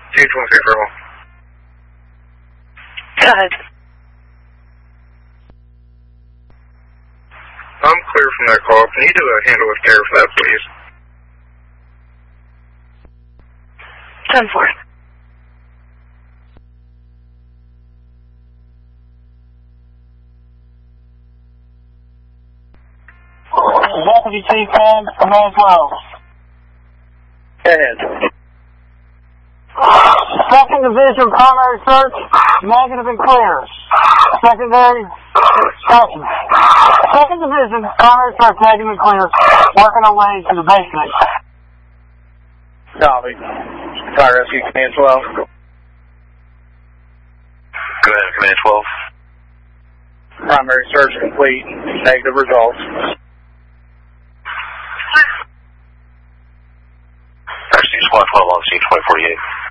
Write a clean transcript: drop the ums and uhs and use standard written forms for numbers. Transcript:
C-2341. Go ahead. I'm clear from that call. Can you do a handle with care for that, please? 10-4. Deputy Chief Command 12. Go ahead. Second Division primary search, negative and clear. Secondary, caution. Second Division primary search, negative and clear. Working our way to the basement. Copy. Fire Rescue Command 12. Go ahead, Command 12. Primary search complete. Negative results. RC Squad 12 on C-2048.